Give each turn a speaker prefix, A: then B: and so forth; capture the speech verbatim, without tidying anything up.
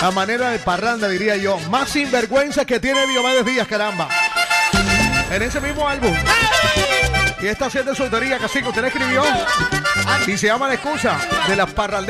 A: A manera de parranda, diría yo. Más sinvergüenza que tiene Diomedes Díaz, caramba. En ese mismo álbum. Y esta siete soltería, casi que usted la escribió. Y se llama La Excusa de las parranderas.